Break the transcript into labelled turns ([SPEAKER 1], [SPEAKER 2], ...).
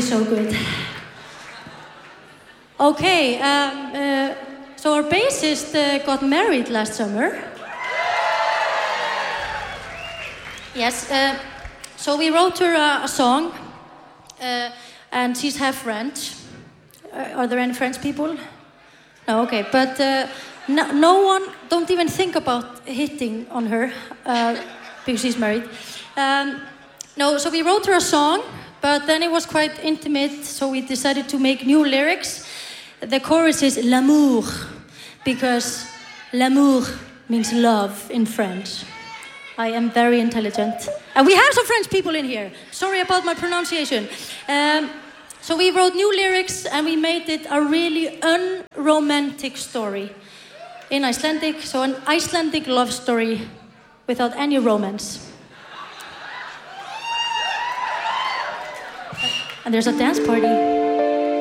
[SPEAKER 1] so good. Okay, so our bassist got married last summer. Yes, so we wrote her a song, and she's half French. Are there any French people? No, okay, but no one, don't even think about hitting on her because she's married. No, so we wrote her a song, but then it was quite intimate, so we decided to make new lyrics. The chorus is l'amour, because l'amour means love in French. I am very intelligent. And we have some French people in here. Sorry about my pronunciation. So we wrote new lyrics and we made it a really unromantic story in Icelandic. So an Icelandic love story without any romance. And there's a dance party.